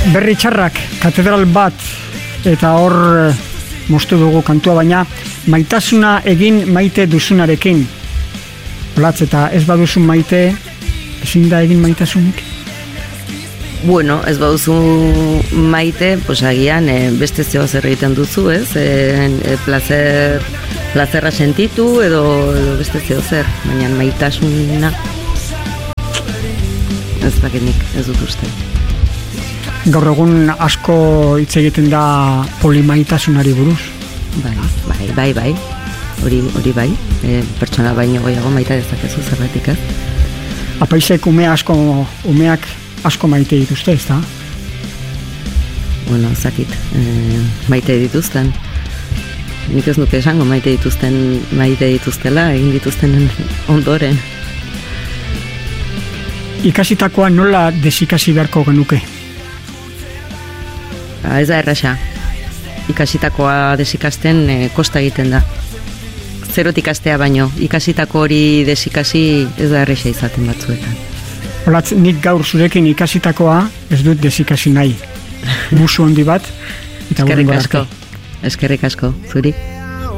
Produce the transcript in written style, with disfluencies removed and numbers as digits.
Berri txarrak, katedral bat, eta hor moztu dugu kantua, baina maitasuna egin maite duzunarekin. Olatz, eta ez baduzu maite, ezin da egin maitasunik? Bueno, ez baduzu maite, pues agian beste zeo zer egiten duzu, ez? Plazerra sentitu edo beste zeo zer, baina maitasuna ez dakit ez dut uste. Gaur egun asko hitz egiten da polimaitasunari buruz. Bai. Hori bai. Pertsona baino gehiago maita dezakezu zergatik, ez? Apaizek umeak asko maite dituzte, ez da? Bueno, zakit, maite dituzten. Nik ez nuke esango maite dituztela, egin dituzten ondoren. Ikasitakoa nola desikasi beharko genuke? Ez da erraxa. Ikasitakoa desikasten kosta egiten da. Zerotik ikastea baino, ikasitako hori desikasi ez da erraxa izaten batzuetan. Olatz, nik gaur zurekin ikasitakoa ez dut desikasi nahi. Musu handi bat. Eskerrik asko, zuri.